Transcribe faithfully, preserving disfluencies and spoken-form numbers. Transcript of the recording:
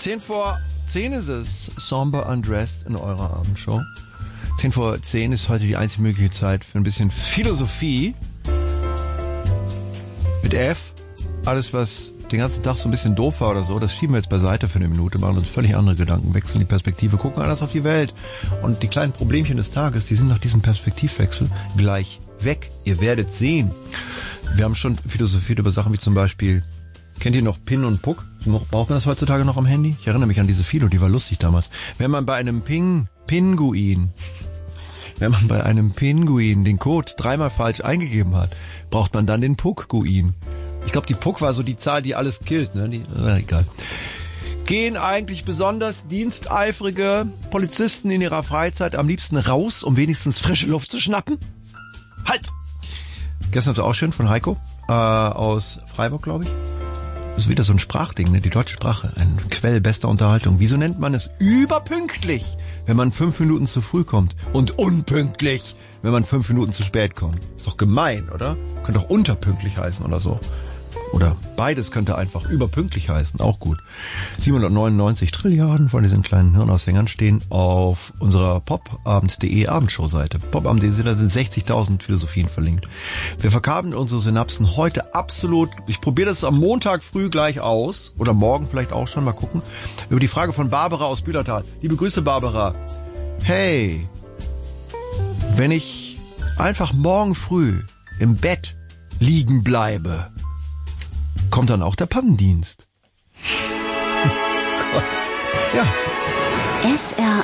Zehn vor zehn ist es, Somber Undressed in eurer Abendshow. Zehn vor zehn ist heute die einzige mögliche Zeit für ein bisschen Philosophie. Mit F. Alles, was den ganzen Tag so ein bisschen doof war oder so, das schieben wir jetzt beiseite für eine Minute, machen uns völlig andere Gedanken, wechseln die Perspektive, gucken anders auf die Welt. Und die kleinen Problemchen des Tages, die sind nach diesem Perspektivwechsel gleich weg. Ihr werdet sehen. Wir haben schon philosophiert über Sachen wie zum Beispiel, kennt ihr noch Pin und Puck? Braucht man das heutzutage noch am Handy? Ich erinnere mich an diese Philo, die war lustig damals. Wenn man bei einem Ping, Pinguin, wenn man bei einem Pinguin den Code dreimal falsch eingegeben hat, braucht man dann den Puck-Guin. Ich glaube, die Puck war so die Zahl, die alles killt, ne? Die, äh, egal. Gehen eigentlich besonders diensteifrige Polizisten in ihrer Freizeit am liebsten raus, um wenigstens frische Luft zu schnappen? Halt! Gestern war auch schön von Heiko äh, aus Freiburg, glaube ich. Das ist wieder so ein Sprachding, ne? Die deutsche Sprache, ein Quell bester Unterhaltung. Wieso nennt man es überpünktlich, wenn man fünf Minuten zu früh kommt? Und unpünktlich, wenn man fünf Minuten zu spät kommt? Ist doch gemein, oder? Könnte auch unterpünktlich heißen oder so. Oder beides könnte einfach überpünktlich heißen, auch gut. siebenhundertneunundneunzig Trilliarden von diesen kleinen Hirnaushängern stehen auf unserer popabend punkt de Abendshow-Seite. popabend punkt de, da sind sechzigtausend Philosophien verlinkt. Wir verkabeln unsere Synapsen heute absolut, ich probiere das am Montag früh gleich aus, oder morgen vielleicht auch schon, mal gucken, über die Frage von Barbara aus Bühlertal. Liebe Grüße, Barbara. Hey, wenn ich einfach morgen früh im Bett liegen bleibe, kommt dann auch der Pannendienst? Ja. S R